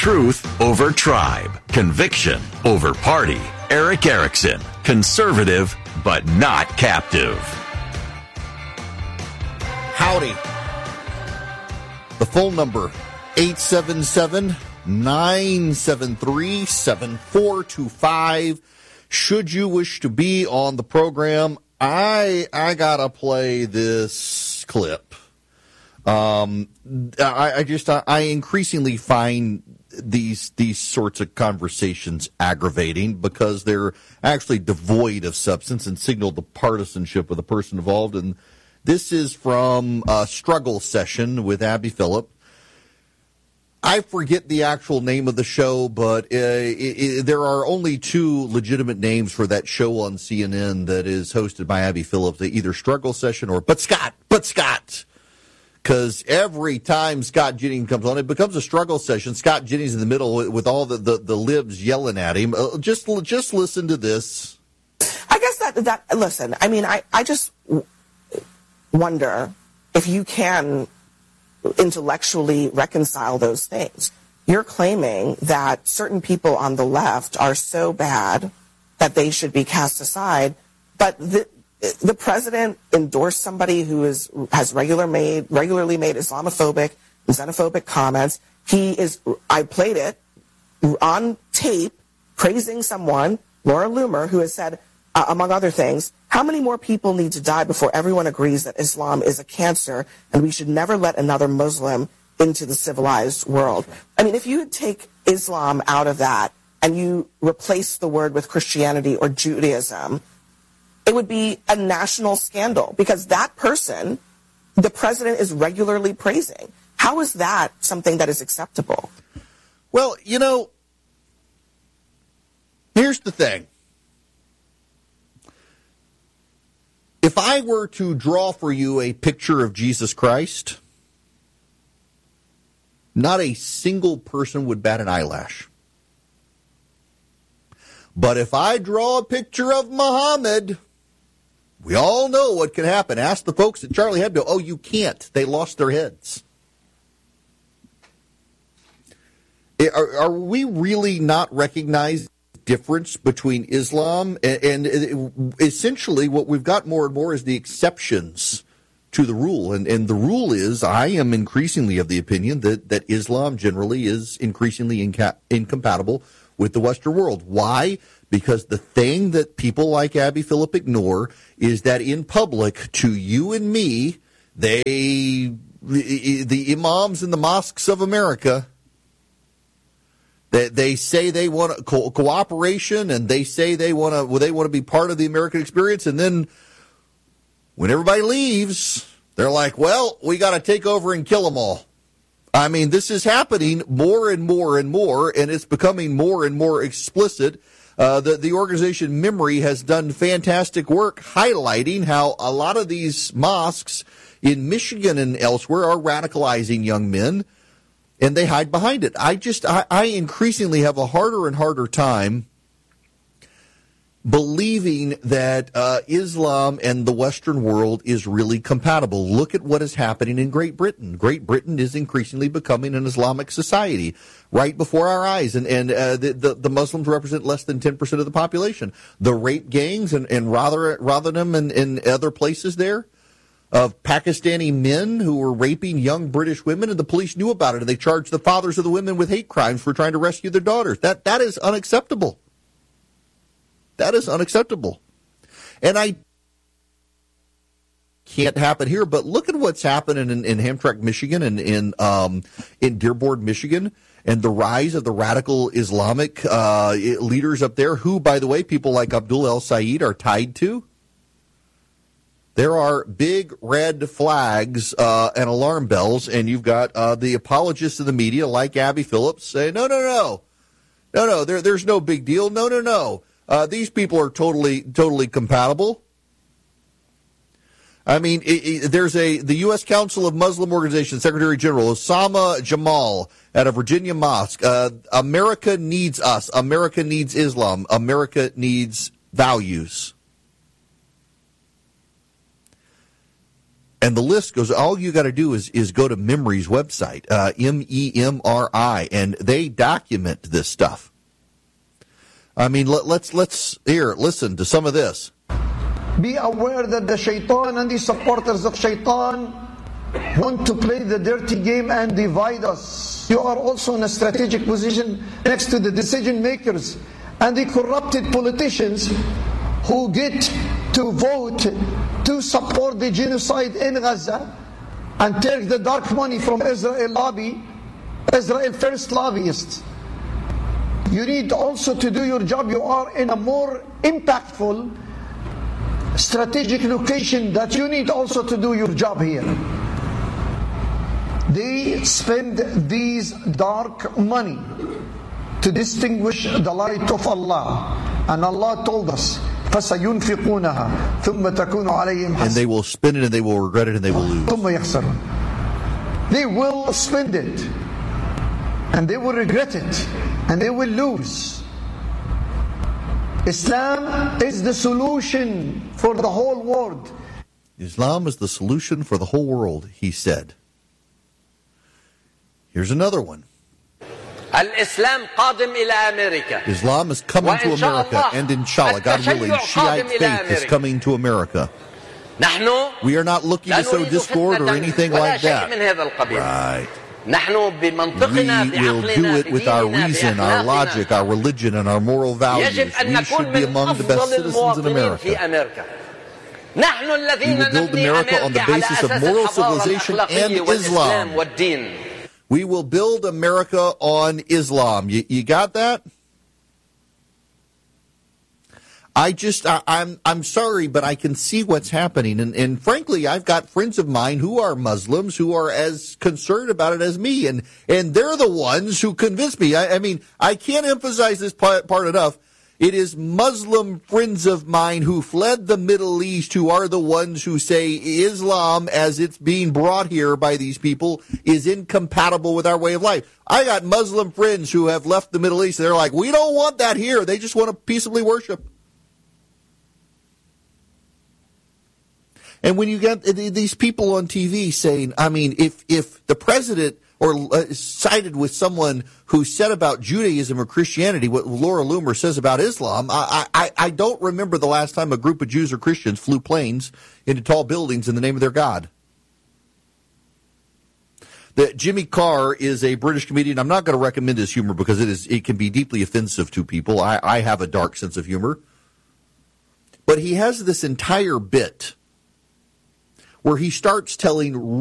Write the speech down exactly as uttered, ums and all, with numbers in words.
Truth over tribe. Conviction over party. Erick Erickson. Conservative, but not captive. Howdy. The phone number, eight seven seven, nine seven three, seven four two five. Should you wish to be on the program, I I gotta play this clip. Um, I, I just I, I increasingly find these these sorts of conversations aggravating because they're actually devoid of substance and signal the partisanship of the person involved. And this is from a struggle session with Abby Phillip. I forget the actual name of the show, but uh, it, it, there are only two legitimate names for that show on C N N that is hosted by Abby Phillip, either Struggle Session or But Scott, But Scott. Because every time Scott Jennings comes on, it becomes a struggle session. Scott Jennings in the middle with, with all the, the, the libs yelling at him. Uh, just just listen to this. I guess that, that listen, I mean, I, I just wonder if you can intellectually reconcile those things. You're claiming that certain people on the left are so bad that they should be cast aside, but the, the president endorsed somebody who is has regular made regularly made Islamophobic and xenophobic comments. He is, I played it on tape, praising someone, Laura Loomer, who has said, Uh, among other things, how many more people need to die before everyone agrees that Islam is a cancer and we should never let another Muslim into the civilized world? I mean, if you would take Islam out of that and you replace the word with Christianity or Judaism, it would be a national scandal because that person, the president is regularly praising. How is that something that is acceptable? Well, you know, here's the thing. If I were to draw for you a picture of Jesus Christ, not a single person would bat an eyelash. But if I draw a picture of Muhammad, we all know what can happen. Ask the folks at Charlie Hebdo. Oh, you can't. They lost their heads. Are, are we really not recognizing difference between Islam and, and essentially what we've got more and more is the exceptions to the rule. And, and the rule is, I am increasingly of the opinion that, that Islam generally is increasingly inca- incompatible with the Western world. Why? Because the thing that people like Abby Phillip ignore is that in public, to you and me, they, the imams in the mosques of America, They, they say they want co- cooperation, and they say they want to well, they want to be part of the American experience. And then when everybody leaves, they're like, "Well, we got to take over and kill them all." I mean, this is happening more and more and more, and it's becoming more and more explicit. Uh, the the organization Memory has done fantastic work highlighting how a lot of these mosques in Michigan and elsewhere are radicalizing young men. And they hide behind it. I just, I, I increasingly have a harder and harder time believing that uh, Islam and the Western world is really compatible. Look at what is happening in Great Britain. Great Britain is increasingly becoming an Islamic society right before our eyes. And, and uh, the, the, the Muslims represent less than ten percent of the population. The rape gangs and, and Rother, Rotherham and, and other places there, of Pakistani men who were raping young British women, and the police knew about it, and they charged the fathers of the women with hate crimes for trying to rescue their daughters. That that is unacceptable. That is unacceptable. And I can't happen here, but look at what's happening in, in Hamtramck, Michigan, and in um, in Dearborn, Michigan, and the rise of the radical Islamic uh, leaders up there, who, by the way, people like Abdul El Sayed are tied to. There are big red flags uh, and alarm bells, and you've got uh, the apologists of the media, like Abby Phillips, say, no, no, no, no, no, there, there's no big deal. No, no, no. Uh, these people are totally, totally compatible. I mean, it, it, there's a the U S Council of Muslim Organizations Secretary General Osama Jamal at a Virginia mosque. Uh, America needs us. America needs Islam. America needs values. And the list goes, all you got to do is, is go to MEMRI's website, uh, M E M R I, and they document this stuff. I mean, let, let's, let's, here, listen to some of this. Be aware that the shaitan and the supporters of shaitan want to play the dirty game and divide us. You are also in a strategic position next to the decision makers and the corrupted politicians who get to vote to support the genocide in Gaza and take the dark money from Israel lobby, Israel first lobbyists. You need also to do your job. You are in a more impactful strategic location that you need also to do your job here. They spend these dark money to distinguish the light of Allah. And Allah told us, فَسَيُنْفِقُونَهَا ثُمَّ تَكُونُ عَلَيْهِمْ حَسْرًا. And they will spend it and they will regret it and they will lose. ثُمَّ يَخْسَرُونَ. They will spend it and they will regret it and they will lose. Islam is the solution for the whole world. Islam is the solution for the whole world, he said. Here's another one. الإسلام قادم إلى أمريكا. Islam is coming to America, and inshallah, God willing, Shiite faith is coming to America. We are not looking to sow discord or anything like that. Right. We will do it with our reason, our logic, our religion, and our moral values. We should be among the best citizens in America. We will build America on the basis of moral civilization and Islam. We will build America on Islam. You, you got that? I just, I, I'm, I'm sorry, but I can see what's happening. And, and frankly, I've got friends of mine who are Muslims who are as concerned about it as me. And, and they're the ones who convince me. I, I mean, I can't emphasize this part, part enough. It is Muslim friends of mine who fled the Middle East who are the ones who say Islam, as it's being brought here by these people, is incompatible with our way of life. I got Muslim friends who have left the Middle East. They're like, we don't want that here. They just want to peaceably worship. And when you get these people on T V saying, I mean, if, if the president or uh, sided with someone who said about Judaism or Christianity what Laura Loomer says about Islam, I, I, I don't remember the last time a group of Jews or Christians flew planes into tall buildings in the name of their God. The, Jimmy Carr is a British comedian. I'm not going to recommend his humor because it is it can be deeply offensive to people. I, I have a dark sense of humor. But he has this entire bit where he starts telling